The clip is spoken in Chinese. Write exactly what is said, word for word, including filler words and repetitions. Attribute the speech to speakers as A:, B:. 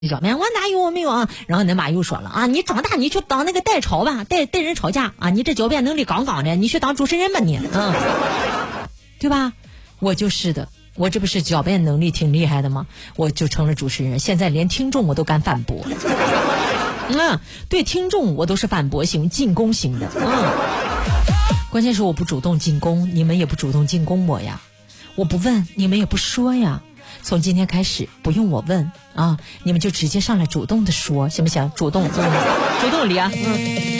A: 狡辩，我哪有我没有啊？然后那妈又说了啊，你长大你去当那个代吵吧，代代人吵架啊，你这狡辩能力杠杠的，你去当主持人吧你，嗯，对吧？我就是的，我这不是狡辩能力挺厉害的吗？我就成了主持人，现在连听众我都敢反驳，嗯，对听众我都是反驳型、进攻型的，嗯，关键是我不主动进攻，你们也不主动进攻我呀，我不问，你们也不说呀。从今天开始不用我问啊，你们就直接上来主动的说，行不行？主动，嗯、主动理啊，嗯。